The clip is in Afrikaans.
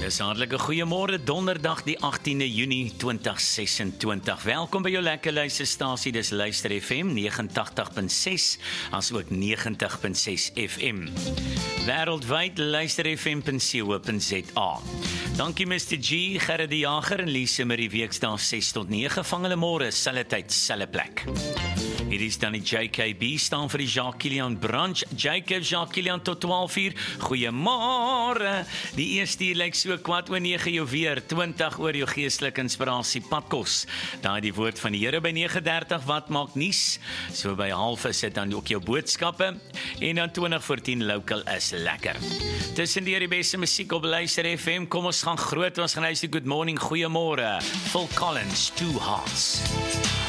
Dis hartlike goeiemôre, donderdag die 18de Junie 2026. Welkom by jou lekker luisterstasie, dis Luister FM 89.6, as ook 90.6 FM. Wêreldwyd luisterfm.co.za. Dankie Mr. G, Gerrit die Jager en Lise Marie weksdae 6 tot 9, vang hulle môre, selfe tyd, selfe plek. Hier is dan die JKB, staan vir die Jacques Kilian Brunch. Jacob, Jacques Kilian tot 12 uur. Goeiemôre. Die eerste uur lyk so kwart oor 9 jou weer, 20 oor jou geestelike inspirasie padkos. Daai die woord van die Here by 9:30, wat maak nuus? So by 9:30 is dit dan ook jou boodskappe. En dan 20 voor 10 local is lekker. Tussendeur die beste musiek op Luister FM. Kom ons gaan groot, ons gaan luister Good Morning, goeiemôre. Phil Collins, Two Hearts.